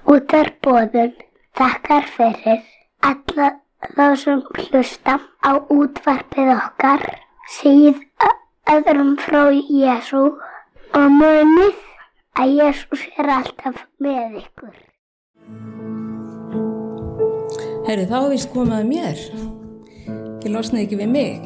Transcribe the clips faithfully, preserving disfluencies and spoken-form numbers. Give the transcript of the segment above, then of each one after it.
Útvarpsboðun þakkar fyrir alla þá sem hlusta á útvarpið okkar, segið öðrum frá Jesú og munið að Jesús er alltaf með ykkur. Herri, þá er víst komið að mér. Ekki losnið ekki við mig.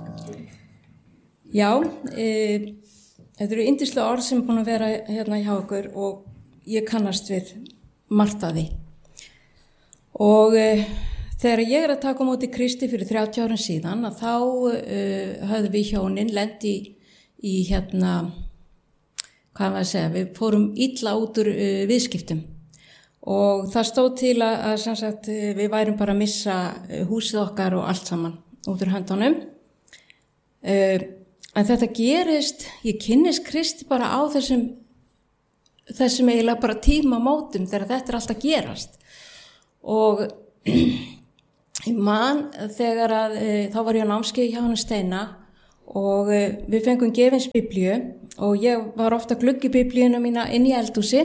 Já, e, þetta eru yndislega orð sem er búin að vera hérna hjá okkur og ég kannast við margt af því. Og e, þegar ég er að taka á móti Kristi fyrir þrjátíu árum síðan, að þá e, höfðum við hjónin lent í, í hérna, hvað maður að segja, við fórum illa út úr e, viðskiptum. Og það stóð til að, að sem sagt, við værum bara að missa húsið okkar og allt saman út úr höndunum. E, En þetta gerist, ég kynnist Kristi bara á þessum, þessum eiginlega bara tímamótum þegar þetta er alltaf gerast. Og ég man þegar að, e, þá var ég á námskeiði hjá hana Steina og e, við fengum gefins biblíu og ég var ofta að glugga biblíuna mína inn í eldhúsi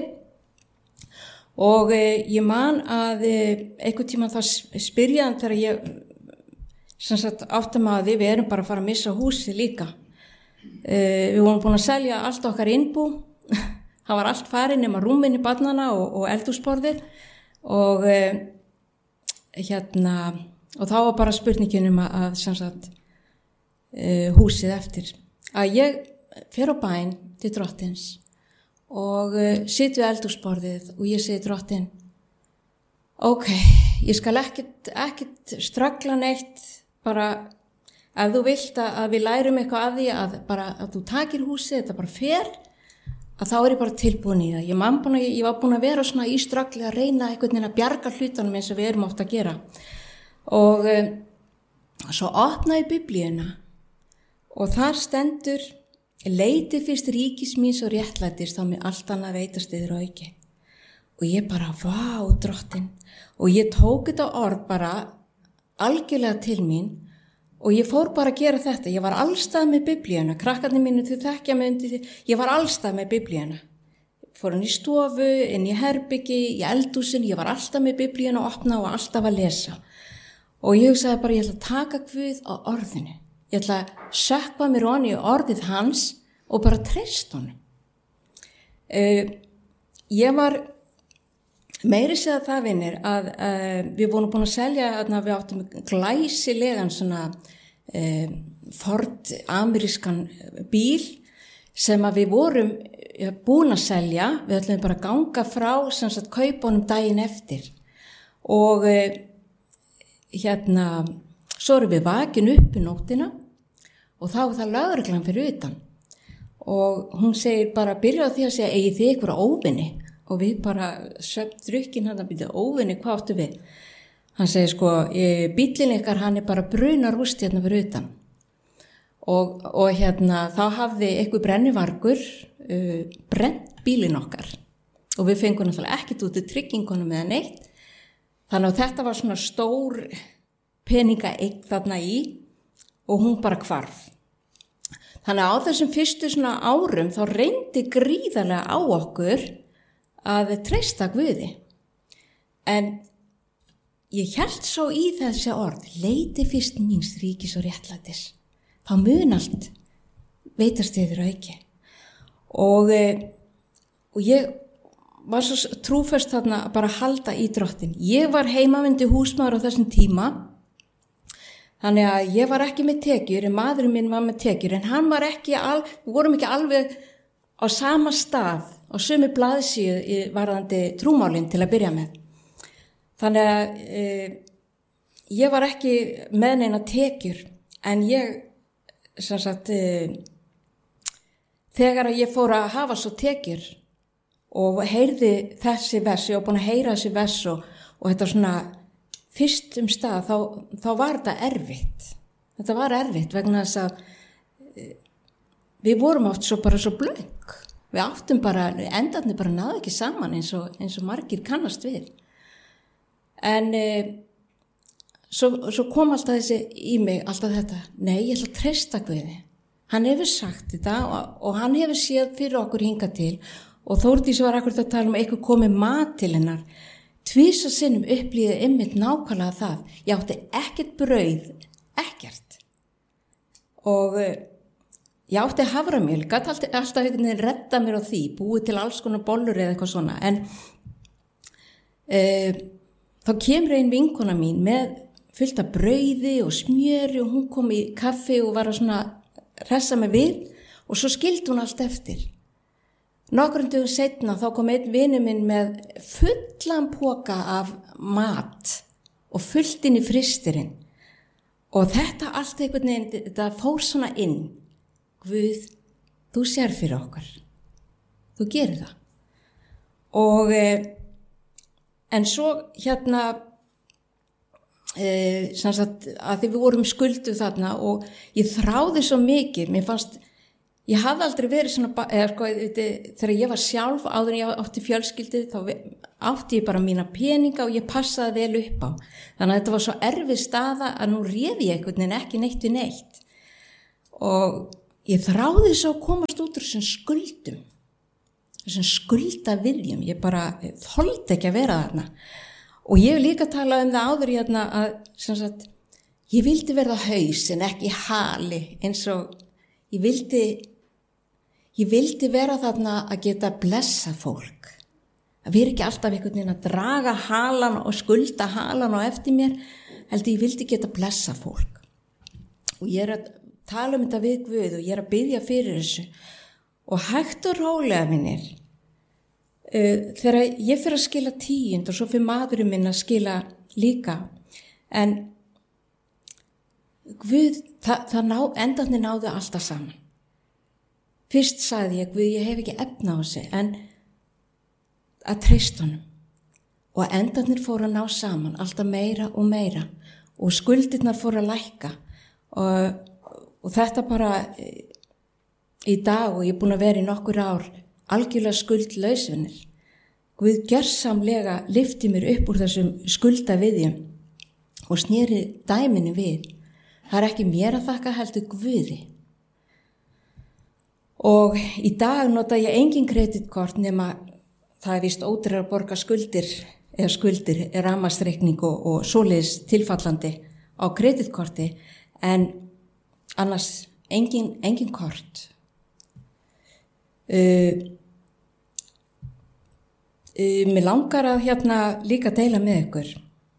og e, ég man að e, einhvern tímann þá spyrja hann þegar ég sem sagt átta mig á því, við erum bara að fara að missa húsið líka. Uh, við vorum búin að selja allt okkar innbú, það var allt farið nema rúminni barnana og, og eldhúsborðið og uh, hérna og þá var bara spurningin um að, að sem sagt uh, húsið eftir að ég fer á bæn til Drottins og uh, sit við eldhúsborðið og ég segi Drottin, ok, ég skal ekkit, ekkit stragla neitt, bara ef þú vilt að við lærum eitthvað af því að, bara, að þú takir húsið, þetta bara fer, að þá er ég bara tilbúin í það. Ég, búin að, ég var búin að vera svona í ströggli að reyna einhvern veginn að bjarga hlutunum eins og við erum ofta að gera. Og um, svo opnaði biblíuna og þar stendur, leiti fyrst ríkis míns og réttlætis, þá með allt annað veitast yður og auki. Og ég bara, vá, Drottin. Og ég tók þetta orð bara algjörlega til mín. Og ég fór bara að gera þetta, ég var allstað með biblíuna, krakkarnir mínu þau þekkja mig undir því, ég var allstað með biblíuna. Fór hann í stofu, inn í herbyggi, í eldhúsin, ég var alltaf með biblíuna að opna og alltaf að lesa. Og ég hugsaði bara, ég ætla að taka Guð á orðinu. Ég ætla að sökkva mér onni í orðið hans og bara treysta honum. Uh, ég var meiri segja það, vinir, að uh, við vorum búin að selja, að við áttum glæsilegan svona uh, Ford amerískan bíl sem að við vorum uh, búin að selja, við ætlum bara að ganga frá sem sagt kaupunum daginn eftir og uh, hérna, svo erum við vakin upp í nóttina og þá var það lögreglan fyrir utan og hún segir bara, byrja á því að segja, eigið þið ykkur óvinni? Og við bara söpt drukkin hann að byrja óvinni, hvað áttu við? Hann segir sko, bíllinn ykkar hann er bara brunarúst hérna fyrir utan. Og, og hérna þá hafði eitthvað brennivargur uh, brennt bílinn okkar. Og við fengum náttúrulega ekkert út í tryggingunum eða neitt. Þannig að þetta var svona stór peningaeign þarna í og hún bara hvarf. Þannig að á þessum fyrstu svona árum þá reyndi gríðarlega á okkur að treysta Guði. En ég hélt svo í þessi orð, leiti fyrst míns ríkis og réttlætis. Þá mun allt veitast yður auki. Og, og ég var svo trúföst þarna að bara halda í Drottin. Ég var heimavindi húsmaður á þessum tíma, þannig að ég var ekki með tekjur, en maðurinn minn var með tekjur, en hann var ekki, al, við vorum ekki alveg á sama stað, á sömu blaðsíðu varðandi trúmálinn til að byrja með. Þannig að e, ég var ekki með neina tekjur, en ég, sem sagt, e, þegar ég fór að hafa svo tekjur og heyrði þessi vers, ég var búin að heyra þessi vers og, og þetta svona fyrst um stað, þá, þá var þetta erfitt. Þetta var erfitt vegna þess að e, við vorum oft svo bara svo blöng. Við áttum bara, endarnir bara náðu ekki saman eins og, eins og margir kannast við. En e, svo, svo kom alltaf þessi í mig, alltaf þetta, nei, ég ætla að treysta Guði. Hann hefur sagt þetta og, og hann hefur séð fyrir okkur hingað til og Þórdís var akkurat að tala um eitthvað komið mat til hennar. Tvisa sinnum upplýði einmitt nákvæmlega það. Ég átti ekkert brauð, ekkert. Og ég átti haframjöl, gat alltaf, alltaf einhvern veginn redda mér á því, búið til alls konar bollur eða eitthvað svona. En e, þá kemur einn vinkona mín með fullt af brauði og smjöri og hún kom í kaffi og var að svona hressa mig við og svo skildi hún allt eftir. Nokkrum dögum seinna þá kom einn vinur minn með fullan poka af mat og fullt inn í frystirinn. Og þetta allt einhvern veginn, þetta fór svona inn. Guð, þú sér fyrir okkar. Þú gerir það. Og, en svo hérna, e, sem sagt, að því við vorum skulduð þarna og ég þráði svo mikið, mér fannst, ég hafði aldrei verið svona, eða sko, þegar ég var sjálf, áður en ég átti fjölskyldu, þá átti ég bara mína peninga og ég passaði vel upp á. Þannig að þetta var svo erfið staða að nú réði ég einhvern veginn ekki neitt við neitt. Og ég þráði svo að komast út úr þessum skuldum, þessum skuldaviðjum, ég bara þoldi ekki að vera þarna. Og ég vil líka tala um það áður hérna að, sem sagt, ég vildi verða haus en ekki hali, eins og ég vildi, ég vildi vera þarna að geta blessa fólk. Að vera ekki alltaf einhvern veginn að draga halan og skulda halan og eftir mér, heldur ég vildi geta blessa fólk. Og ég er að tala um þetta við Guð og ég er að biðja fyrir þessu. Og hægt og rólega minnir, uh, þegar ég fyrir að skila tíund og svo fyrir maðurinn minn að skila líka, en Guð, það, það ná, endarnir náðu alltaf saman. Fyrst sagði ég, Guð, ég hef ekki efna á þessu, en að treysta honum. Og endarnir fóru að ná saman, alltaf meira og meira. Og skuldirnar fóru að lækka. Og, og þetta bara í dag, og ég er búin að vera í nokkur ár, algjörlega skuldlausvinir. Guð gjörsamlega lyfti mér upp úr þessum skuldaviðjum og sneri dæminu við. Það er ekki mér að þakka heldur Guði. Og í dag nota ég engin kreditkort nema það er víst ódýrara að borga skuldir eða skuldir, rafmagnsreikning og, og svoleiðis tilfallandi á kreditkorti, en annars engin, engin kort. Uh, uh, mér langar að hérna líka deila með ykkur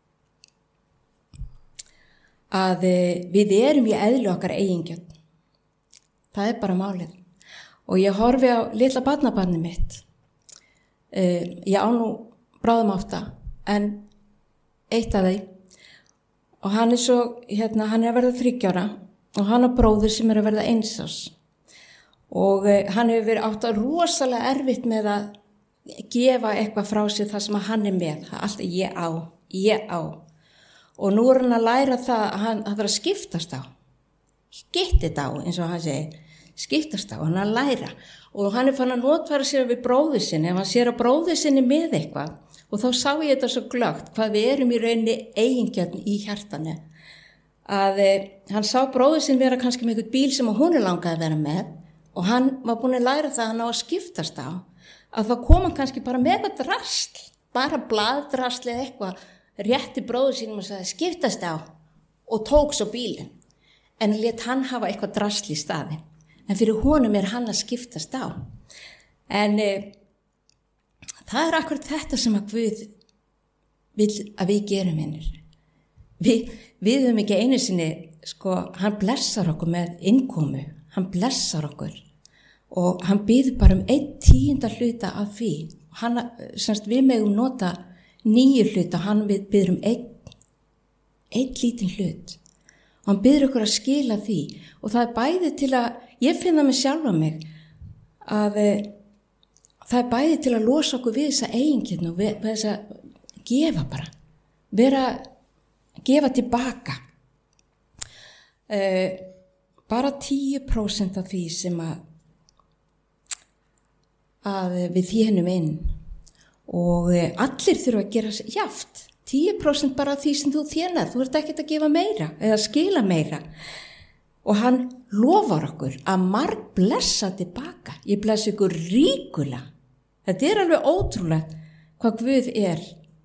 að við erum í eðli okkar eigingjöld. Það er bara málið. Og ég horfi á litla barnabarnið mitt. Uh, ég á nú bráðum átta, en eitt af þeim. Og hann er svo, hérna, hann er að verða þriggja ára og hann er bróður sem er að verða eins árs. Og uh, hann hefur verið átt að rosalega erfitt með að gefa eitthvað frá sér það sem hann er með. Það er alltaf ég á, ég á. Og nú er hann að læra það að hann þarf að skiptast á. Skiptið á, eins og hann segir. Skiptast á, hann er að læra. Og hann er fann að notfæra sér við bróður sinni. Ef hann sér að bróður sinni með eitthvað. Og þá sá ég þetta svo glöggt, hvað við erum í rauninni eigingjarn í hjartanu. Að eh, hann sá bróður sinni vera kannski með eitthvað bíl sem hún er langaði að vera með. Og hann var búin að læra það að hann á að skiptast á. Að þá kom hann kannski bara með eitthvað drasl. Bara blaðdrasl eða eitthvað. Rétti bróður sínum og sagði skiptast á og tók svo bílinn. En lét hann hafa eitthvað drasl í staðinn. En fyrir honum er hann að skiptast á. En e, það er akkurat þetta sem að Guð vill að við gerum hinnir. Við, við höfum ekki einu sinni, sko, hann blessar okkur með innkomu. Hann blessar okkur. Og hann býður bara um einn tíunda hluta af því. Hann, semst við megum nota nýju hlut og hann byður um einn, einn lítinn hlut. Og hann byður okkur að skila því. Og það er bæði til að, ég finna mig sjálfa mig, að e, það er bæði til að losa okkur við þessa eigingjarn og við, við þess að gefa bara. Vera, gefa tilbaka. E, bara tíu prósent af því sem að, að við þénum inn. Og allir þurfa að gera jaft. tíu prósent bara því sem þú þénar. Þú ert ekkert að gefa meira eða skila meira. Og hann lofar okkur að marg blessa tilbaka. Ég blessa ykkur ríkulega Þetta er alveg ótrúlegt hvað Guð er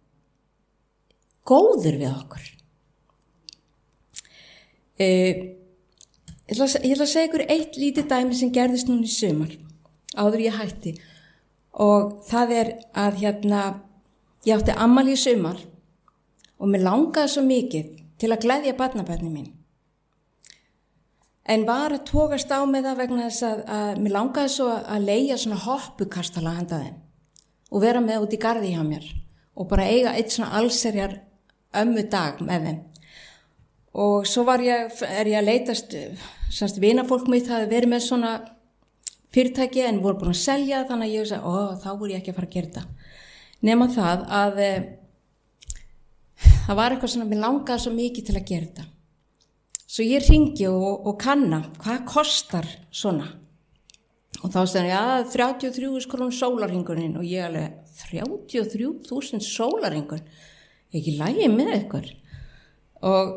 góður við okkur. Uh, ég, ætla, ég ætla að segja ykkur eitt lítið dæmi sem gerðist núna í sumar, áður ég hætti. Og það er að hérna, ég átti afmæli í sumar og mér langaði svo mikið til að gleðja barnabörnin mín. En var að tókast á með það vegna þess að, að mér langaði svo að leigja svona hoppukastala handa þeim og vera með út í garði hjá mér og bara eiga eitt svona allserjar ömmu dag með þeim. Og svo var ég, er ég að leitast, semst vinafólk mitt hafði verið með svona fyrirtæki en voru búin að selja, þannig að ég sagði, ó, þá voru ég ekki að fara að gera þetta. Nema það að e, það var eitthvað svona, mér langaði svo mikið til að gera þetta. Svo ég hringi og, og kanna, hvað kostar svona? Og þá sagði ég, já, þrjátíu og þrjú þúsund krónur sólarhringurinn og ég alveg, þrjátíu og þrjú þúsund sólarhringur, ekki lægi með ykkur. Og,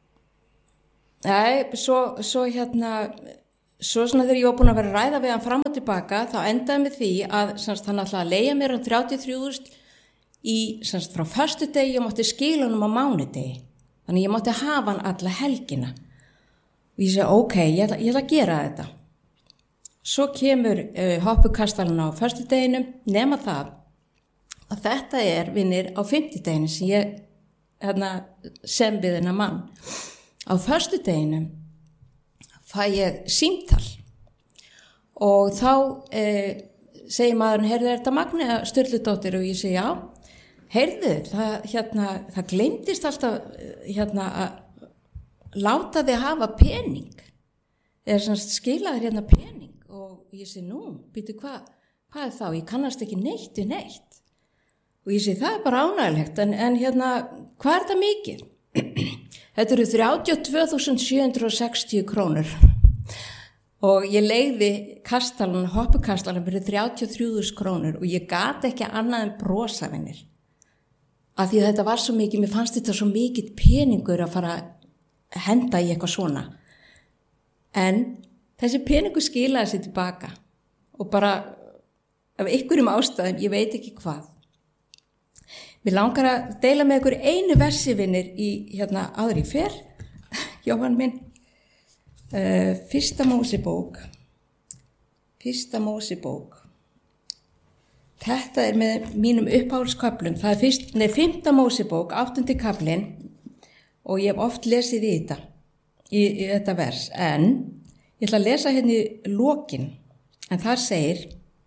nei, svo, svo hérna, svo svona þegar ég var búin að vera að ræða við hann fram og tilbaka, þá endaði með því að, semst, hann ætlaði að leigja mér um þrjátíu og þrjú þúsund í, semst, frá föstudegi og mátti skila honum á mánudegi. Þannig ég mátti hafa hann alla helgina. Og ég segi, ok, ég ætla, ég ætla að gera þetta. Svo kemur uh, hoppukastalinn á föstudeginum, nema það að þetta er, vinnir, á fimmtudeginu sem ég hérna, sem við hennar mann. Á föstudeginum fæ ég símtal og þá uh, segir maðurinn, heyrðu, er þetta Magnea Sturludóttir? Og ég segi, já. Heyrðu, það, hérna, það gleymdist alltaf hérna, að láta þig hafa pening, eða svona skilaður hérna pening og ég segi, nú, býtu hvað, hvað er þá, ég kannast ekki neitt við neitt og ég segi, það er bara ánægilegt, en, en hérna, hvað er það mikið? Þetta eru þrjátíu og tvö þúsund sjö hundruð sextíu krónur og ég leigði kastalan, hoppukastalan fyrir þrjátíu og þrjú þúsund krónur og ég gat ekki annað en brosa vinnir. Af því að þetta var svo mikið, mér fannst þetta svo mikið peningur að fara að henda í eitthvað svona. En þessi peningur skilaði sér tilbaka og bara af einhverjum ástæðum, ég veit ekki hvað. Mér langar að deila með ykkur einu versivinnir í hérna áður í fer, Jóhann minn, uh, fyrsta Mósebók, fyrsta Mósebók. Þetta er með mínum uppáhaldsköflum, það er fyrst, nei, fimmta Mósebók, áttundi kaflinn og ég hef oft lesið í þetta, í, í þetta vers, en ég ætla að lesa hérna í lokin, en þar segir,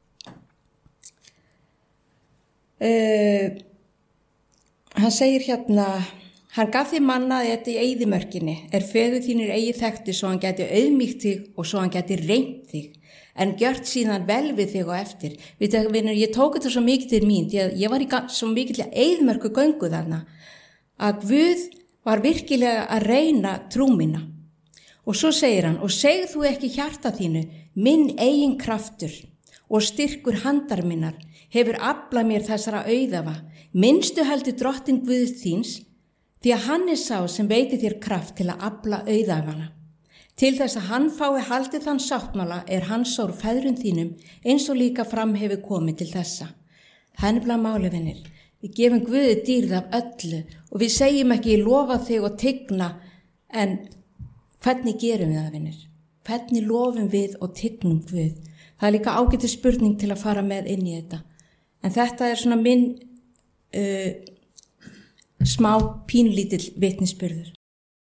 uh, hann segir hérna, hann gaf þér manna þetta í eyðimörkinni, er feður þínir eigi þekkti svo hann gæti auðmýkt þig og svo hann gæti reynt þig. En gjört síðan vel við þig og eftir. Við það, vinur, ég tók þetta svo mikið til mín, því að ég var í svo mikið til að eyðmörku göngu þarna, að Guð var virkilega að reyna trú mína. Og svo segir hann, og segð þú ekki hjarta þínu, minn eigin kraftur og styrkur handar minnar hefur aflað mér þessara auðafa, minnstu heldur drottin Guðs þíns, því að hann er sá sem veiti þér kraft til að afla auðafana. Til þess að hann fái haldið þann sáttmála er hans sár feðrun þínum eins og líka fram hefur komið til þessa. Það er nefnilega máli, vinir. Við gefum Guði dýrð af öllu og við segjum ekki ég lofa þig og tigna, en hvernig gerum við það, vinir? Hvernig lofum við og tignum Guð? Það er líka ágætis spurning til að fara með inn í þetta. En þetta er svona minn uh, smá pínlítill vitnisburður.